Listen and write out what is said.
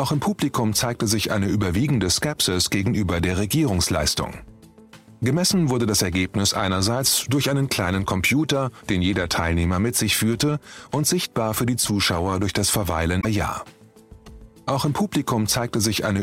Auch im Publikum zeigte sich eine überwiegende Skepsis gegenüber der Regierungsleistung. Gemessen wurde das Ergebnis einerseits durch einen kleinen Computer, den jeder Teilnehmer mit sich führte, und sichtbar für die Zuschauer durch das Verweilen. Auch im Publikum zeigte sich eine